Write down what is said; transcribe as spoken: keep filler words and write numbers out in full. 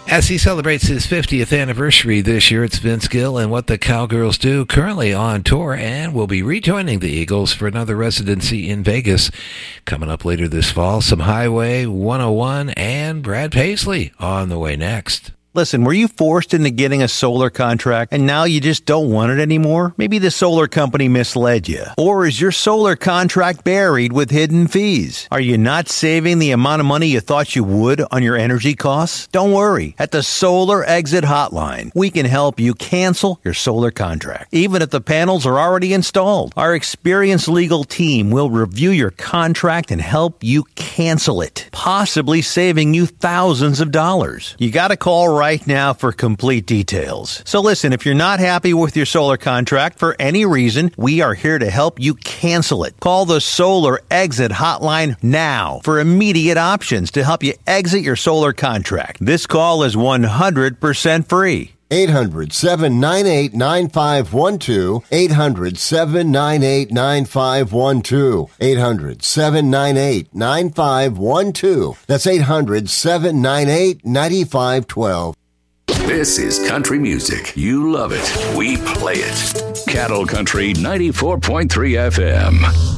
As he celebrates his fiftieth anniversary this year, it's Vince Gill and What the Cowgirls Do, currently on tour, and will be rejoining the Eagles for another residency in Vegas coming up later this fall. Some Highway one oh one and Brad Paisley on the way next. Listen, were you forced into getting a solar contract and now you just don't want it anymore? Maybe the solar company misled you. Or is your solar contract buried with hidden fees? Are you not saving the amount of money you thought you would on your energy costs? Don't worry. At the Solar Exit Hotline, we can help you cancel your solar contract, even if the panels are already installed. Our experienced legal team will review your contract and help you cancel it, possibly saving you thousands of dollars. You got to call right right now for complete details. So listen, if you're not happy with your solar contract for any reason, we are here to help you cancel it. Call the Solar Exit Hotline now for immediate options to help you exit your solar contract. This call is one hundred percent free. eight hundred, seven nine eight, nine five one two. eight hundred, seven nine eight, nine five one two. eight hundred, seven nine eight, nine five one two. That's eight hundred, seven nine eight, nine five one two. This is country music. You love it. We play it. Cattle Country ninety-four point three F M.